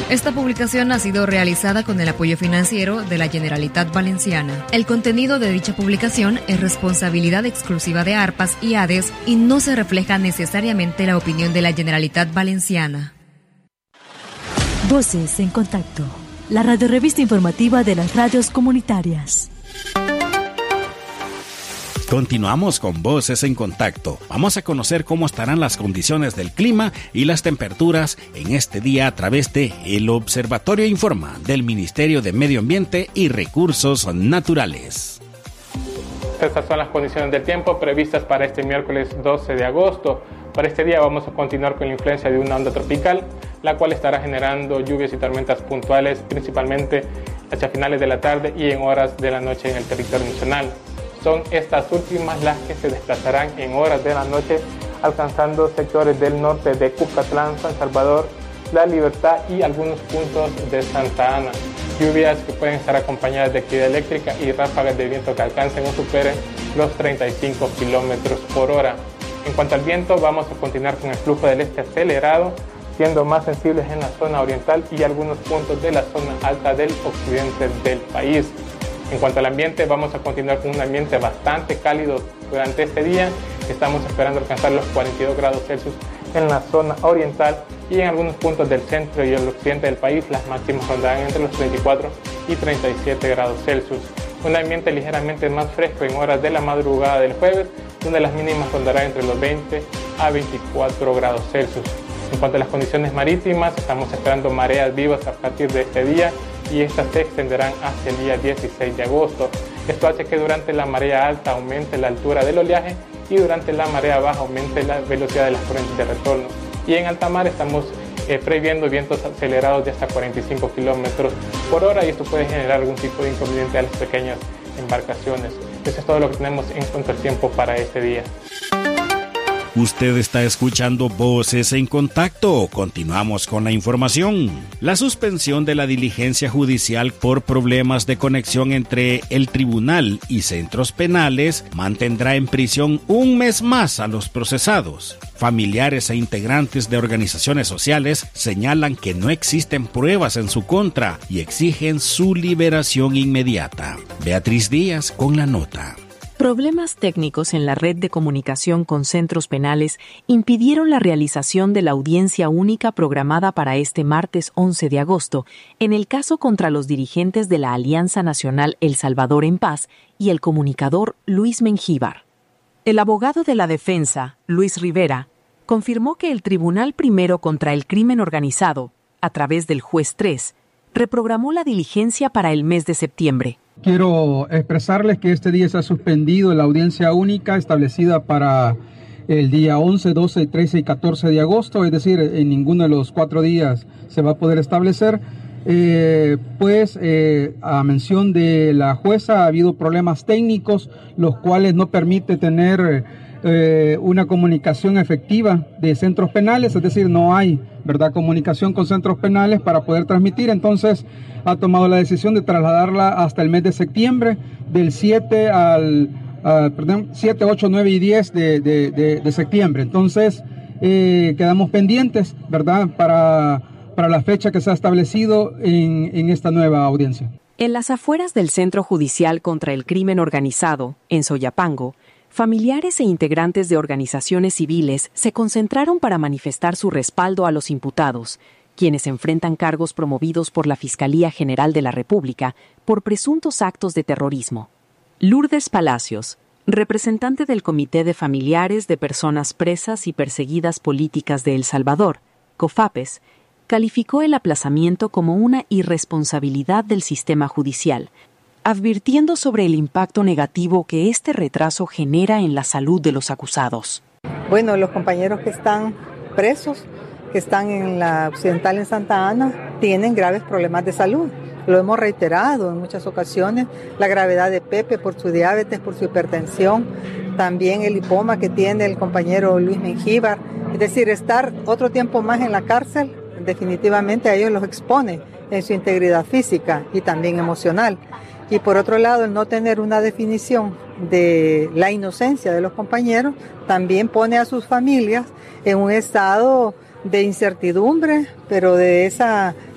Esta publicación ha sido realizada con el apoyo financiero de la Generalitat Valenciana. El contenido de dicha publicación es responsabilidad exclusiva de ARPAS y ADES y no se refleja necesariamente la opinión de la Generalitat Valenciana. Voces en Contacto, la radiorevista informativa de las radios comunitarias. Continuamos con Voces en Contacto. Vamos a conocer cómo estarán las condiciones del clima y las temperaturas en este día a través de El Observatorio Informa del Ministerio de Medio Ambiente y Recursos Naturales. Estas son las condiciones del tiempo previstas para este miércoles 12 de agosto. Para este día vamos a continuar con la influencia de una onda tropical, la cual estará generando lluvias y tormentas puntuales, principalmente hacia finales de la tarde y en horas de la noche en el territorio nacional. Son estas últimas las que se desplazarán en horas de la noche, alcanzando sectores del norte de Cucatlán, San Salvador, La Libertad y algunos puntos de Santa Ana. Lluvias que pueden estar acompañadas de actividad eléctrica y ráfagas de viento que alcancen o superen los 35 kilómetros por hora. En cuanto al viento, vamos a continuar con el flujo del este acelerado, siendo más sensibles en la zona oriental y algunos puntos de la zona alta del occidente del país. En cuanto al ambiente, vamos a continuar con un ambiente bastante cálido durante este día. Estamos esperando alcanzar los 42 grados Celsius en la zona oriental y en algunos puntos del centro y el occidente del país las máximas rondarán entre los 34 y 37 grados Celsius. Un ambiente ligeramente más fresco en horas de la madrugada del jueves, donde las mínimas rondarán entre los 20 a 24 grados Celsius. En cuanto a las condiciones marítimas, estamos esperando mareas vivas a partir de este día y estas se extenderán hasta el día 16 de agosto. Esto hace que durante la marea alta aumente la altura del oleaje y durante la marea baja aumente la velocidad de las corrientes de retorno. Y en alta mar estamos previendo vientos acelerados de hasta 45 kilómetros por hora y esto puede generar algún tipo de inconveniente a las pequeñas embarcaciones. Eso es todo lo que tenemos en cuanto al tiempo para este día. Usted está escuchando Voces en Contacto. Continuamos con la información. La suspensión de la diligencia judicial por problemas de conexión entre el tribunal y centros penales mantendrá en prisión un mes más a los procesados. Familiares e integrantes de organizaciones sociales señalan que no existen pruebas en su contra y exigen su liberación inmediata. Beatriz Díaz con la nota. Problemas técnicos en la red de comunicación con centros penales impidieron la realización de la audiencia única programada para este martes 11 de agosto en el caso contra los dirigentes de la Alianza Nacional El Salvador en Paz y el comunicador Luis Mengíbar. El abogado de la defensa, Luis Rivera, confirmó que el Tribunal Primero contra el Crimen Organizado, a través del juez 3, reprogramó la diligencia para el mes de septiembre. Quiero expresarles que este día se ha suspendido la audiencia única establecida para el día 11, 12, 13 y 14 de agosto, es decir, en ninguno de los 4 días se va a poder establecer, a mención de la jueza ha habido problemas técnicos, los cuales no permite tener una comunicación efectiva de centros penales, es decir, no hay, ¿verdad?, comunicación con centros penales para poder transmitir. Entonces ha tomado la decisión de trasladarla hasta el mes de septiembre, del 7, 8, 9 y 10 de septiembre. Entonces quedamos pendientes, ¿verdad?, para la fecha que se ha establecido en esta nueva audiencia. En las afueras del Centro Judicial contra el Crimen Organizado, en Soyapango, familiares e integrantes de organizaciones civiles se concentraron para manifestar su respaldo a los imputados, quienes enfrentan cargos promovidos por la Fiscalía General de la República por presuntos actos de terrorismo. Lourdes Palacios, representante del Comité de Familiares de Personas Presas y Perseguidas Políticas de El Salvador, COFAPES, calificó el aplazamiento como una irresponsabilidad del sistema judicial, advirtiendo sobre el impacto negativo que este retraso genera en la salud de los acusados. Bueno, los compañeros que están presos, que están en la Occidental en Santa Ana, tienen graves problemas de salud. Lo hemos reiterado en muchas ocasiones, la gravedad de Pepe por su diabetes, por su hipertensión, también el lipoma que tiene el compañero Luis Mengíbar. Es decir, estar otro tiempo más en la cárcel definitivamente a ellos los expone en su integridad física y también emocional. Y por otro lado, el no tener una definición de la inocencia de los compañeros también pone a sus familias en un estado de incertidumbre, pero de esa